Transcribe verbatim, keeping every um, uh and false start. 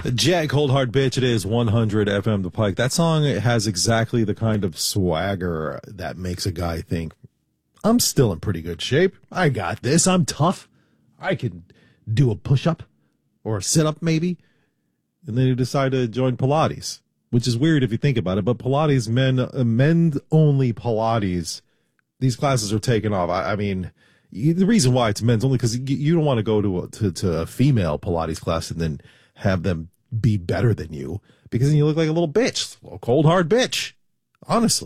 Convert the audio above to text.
Jack, Cold Hard Bitch, it is one hundred F M The Pike. That song has exactly the kind of swagger that makes a guy think, I'm still in pretty good shape. I got this. I'm tough. I can do a push-up or a sit-up maybe. And then you decide to join Pilates, which is weird if you think about it. But Pilates, men, uh, men-only Pilates, these classes are taken off. I, I mean, you, the reason why it's men's only because you, you don't want to go to a, to, to a female Pilates class and then have them be better than you, because then you look like a little bitch, a cold hard bitch, honestly.